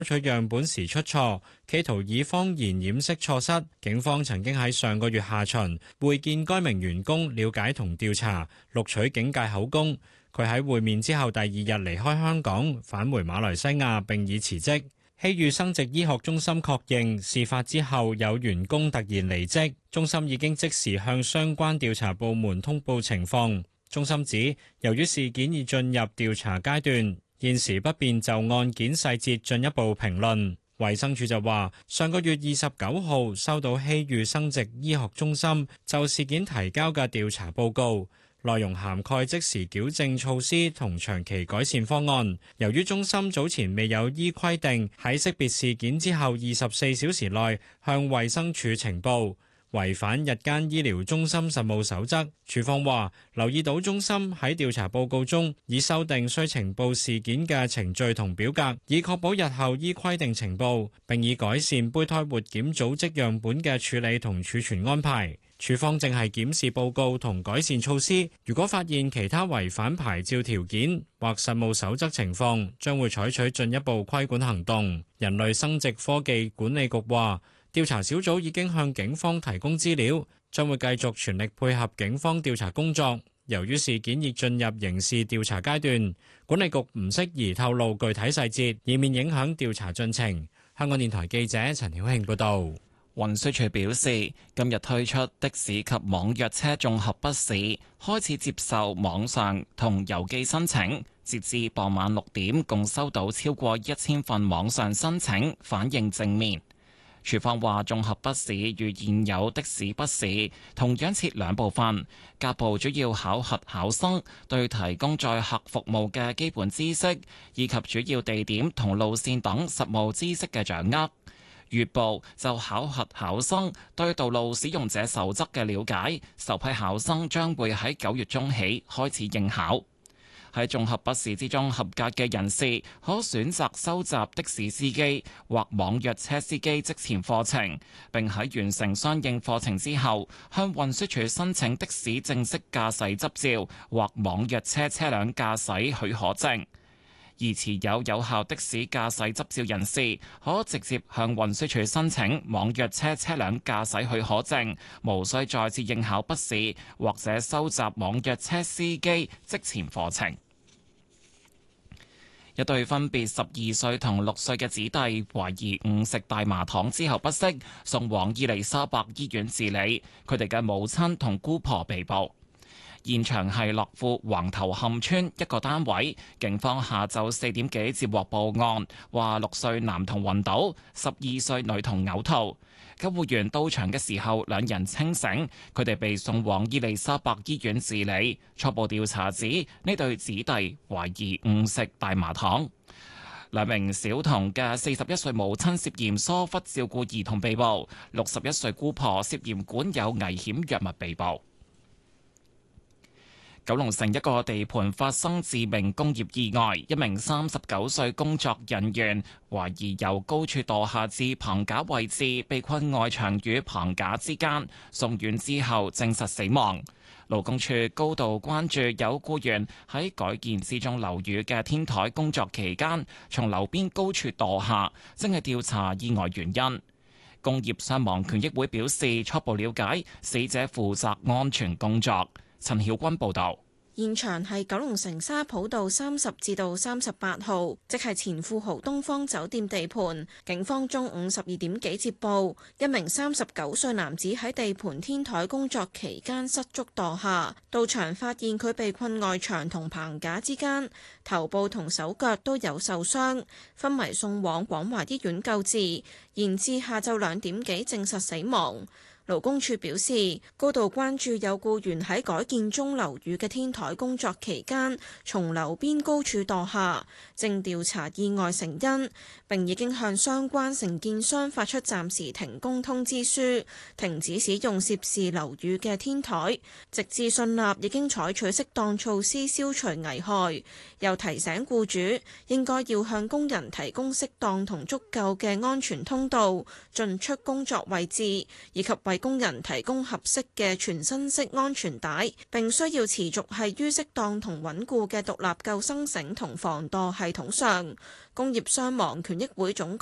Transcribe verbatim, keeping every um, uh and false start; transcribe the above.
取樣本時出錯，企圖以謊言掩飾錯失。警方曾經喺上個月下旬會見該名員工，了解同調查，錄取警戒口供。佢喺會面之後第二日離開香港，返回馬來西亞並已辭職。希宇生殖醫學中心確認，事發之後有員工突然離職，中心已經即時向相關調查部門通報情況。中心指，由於事件已進入調查階段，現時不便就案件細節進一步評論。衛生署就話，上個月二十九號收到希宇生殖醫學中心就事件提交嘅調查報告。內容涵蓋即時矯正措施同長期改善方案。由於中心早前未有依規定喺識別事件之後二十四小時內向衛生署呈報，違反日間醫療中心實務守則。署方話留意到中心喺調查報告中已修訂需呈報事件嘅程序同表格，以確保日後依規定呈報，並以改善胚胎活檢組織樣本嘅處理同儲存安排。署方正係檢視報告同改善措施，如果發現其他違反牌照條件或實務守則情況，將會採取進一步規管行動。人類生殖科技管理局話，調查小組已經向警方提供資料，將會繼續全力配合警方調查工作。由於事件已進入刑事調查階段，管理局唔適宜透露具體細節，以免影響調查進程。香港電台記者陳曉慶報導。 運輸署表示，今日推出的士及網約車綜合筆試，開始接受網上同郵寄申請。截至傍晚六點，共收到超過一千份網上申請，反應正面。署方話，綜合筆試與現有的士筆試同樣設兩部分，甲部主要考核考生對提供載客服務嘅基本知識，以及主要地點同路線等實務知識嘅掌握。乙部就考核考生對道路使用者守則嘅了解，首批考生將會喺九月中起開始應考。喺綜合筆試之中合格嘅人士，可選擇修習的士司機或網約車司機職前課程，並喺完成相應課程之後，向運輸署申請的士正式駕駛執照或網約車車輛駕駛許可證。而持有有效的士駕駛執照人士，可直接向運輸署申請網約車車輛駕駛許可證，無需再次應考筆試或者修習網約車司機職前課程。一對分別十二歲同六歲嘅子弟懷疑誤食大麻糖之後不適，送往伊利沙伯醫院治理。佢哋嘅母親同姑婆被捕。現場係樂富橫頭磡村一個單位，警方下晝四點幾接獲報案，話六歲男童暈倒，十二歲女童嘔吐。救護員到場嘅時候，兩人清醒，佢哋被送往伊利沙伯醫院治理。初步調查指呢對子弟懷疑誤食大麻糖。兩名小童嘅四十一歲母親涉嫌疏忽照顧兒童被捕，六十一歲姑婆涉嫌管有危險藥物被捕。九龍城一個地盤發生致命工業意外，一名三十九歲工作人員懷疑由高處墮下至棚架位置，被困外牆與棚架之間，送院之後證實死亡。勞工處高度關注有僱員喺改建之中樓宇嘅天台工作期間，從樓邊高處墮下，正係調查意外原因。工業傷亡權益會表示，初步了解死者負責安全工作。陳曉君報道。 現場係九龍城沙浦道三十至到三十八號，即係前富豪東方酒店地盤。警方中午十二點幾接報，一名三十九歲男子喺地盤天台工作期間失足墮下，到場發現佢被困外牆同棚架之間，頭部同手腳都有受傷，昏迷送往廣華醫院救治，延至下晝兩點幾證實死亡。勞工處表示，高度關注有僱員喺改建中樓宇嘅天台工作期間，從樓邊高處墮下，正調查意外成因，並已經向相關承建商發出暫時停工通知書，停止使用涉事樓宇嘅天台，直至信納已經採取適當措施消除危害。又提醒僱主應該要向工人提供適當同足夠嘅安全通道，進出工作位置，以及為工人提供合適嘅全身式安全帶，並需要持續繫於適當同穩固嘅獨立救生繩同防墮系統上。工業傷亡權益會總